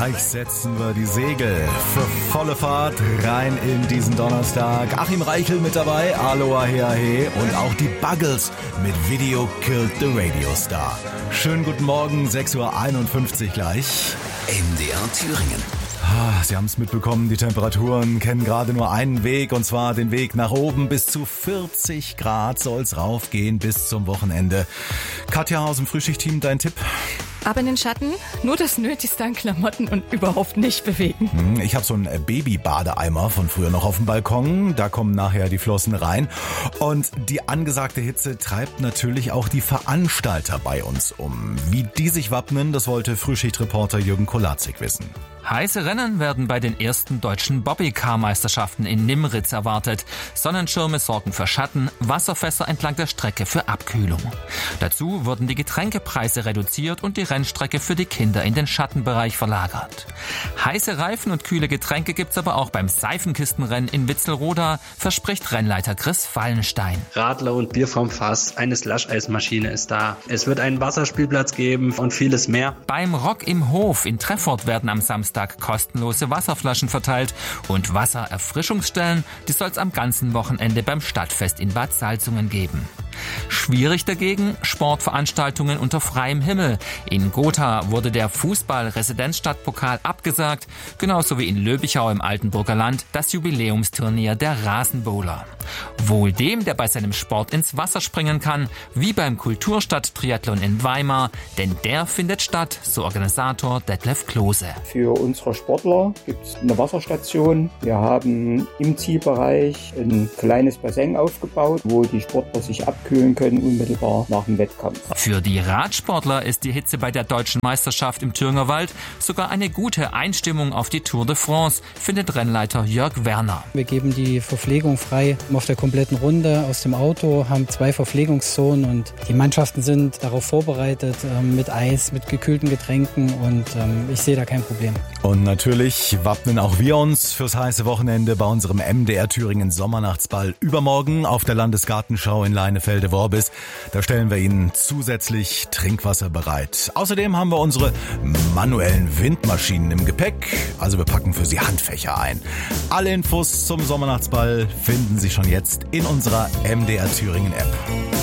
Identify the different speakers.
Speaker 1: Gleich setzen wir die Segel für volle Fahrt rein in diesen Donnerstag. Achim Reichel mit dabei, Aloha Heahe und auch die Buggles mit Video Killed the Radio Star. Schönen guten Morgen, 6:51 Uhr gleich.
Speaker 2: MDR Thüringen.
Speaker 1: Sie haben es mitbekommen, die Temperaturen kennen gerade nur einen Weg, und zwar den Weg nach oben. Bis zu 40 Grad soll es raufgehen bis zum Wochenende. Katja aus dem Frühschichtteam, dein Tipp?
Speaker 3: Ab in den Schatten, nur das Nötigste an Klamotten und überhaupt nicht bewegen.
Speaker 1: Ich habe so einen Baby-Badeeimer von früher noch auf dem Balkon. Da kommen nachher die Flossen rein. Und die angesagte Hitze treibt natürlich auch die Veranstalter bei uns um. Wie die sich wappnen, das wollte Frühschichtreporter Jürgen Kolatzig wissen.
Speaker 4: Heiße Rennen werden bei den ersten deutschen Bobbycar-Meisterschaften in Nimritz erwartet. Sonnenschirme sorgen für Schatten, Wasserfässer entlang der Strecke für Abkühlung. Dazu wurden die Getränkepreise reduziert und die Rennstrecke für die Kinder in den Schattenbereich verlagert. Heiße Reifen und kühle Getränke gibt's aber auch beim Seifenkistenrennen in Witzelroda, verspricht Rennleiter Chris Fallenstein.
Speaker 5: Radler und Bier vom Fass, eine Slush-Eismaschine ist da. Es wird einen Wasserspielplatz geben und vieles mehr.
Speaker 4: Beim Rock im Hof in Treffort werden am Samstag kostenlose Wasserflaschen verteilt und Wassererfrischungsstellen, die soll es am ganzen Wochenende beim Stadtfest in Bad Salzungen geben. Schwierig dagegen Sportveranstaltungen unter freiem Himmel. In Gotha wurde der Fußball-Residenzstadtpokal abgesagt, genauso wie in Löbichau im Altenburger Land das Jubiläumsturnier der Rasenbowler. Wohl dem, der bei seinem Sport ins Wasser springen kann, wie beim Kulturstadt-Triathlon in Weimar, denn der findet statt, so Organisator Detlef Klose.
Speaker 6: Für unsere Sportler gibt es eine Wasserstation. Wir haben im Zielbereich ein kleines Bassin aufgebaut, wo die Sportler sich abkühlen können, unmittelbar nach dem Wettkampf.
Speaker 4: Für die Radsportler ist die Hitze bei der deutschen Meisterschaft im Thüringer Wald sogar eine gute Einstimmung auf die Tour de France, findet Rennleiter Jörg Werner.
Speaker 7: Wir geben die Verpflegung frei auf der kompletten Runde aus dem Auto, haben 2 Verpflegungszonen und die Mannschaften sind darauf vorbereitet, mit Eis, mit gekühlten Getränken, und ich sehe da kein Problem.
Speaker 1: Und natürlich wappnen auch wir uns fürs heiße Wochenende bei unserem MDR Thüringen Sommernachtsball übermorgen auf der Landesgartenschau in Leinefelde-Worbis. Da stellen wir Ihnen zusätzlich Trinkwasser bereit. Außerdem haben wir unsere manuellen Windmaschinen im Gepäck. Also wir packen für Sie Handfächer ein. Alle Infos zum Sommernachtsball finden Sie schon jetzt in unserer MDR Thüringen App.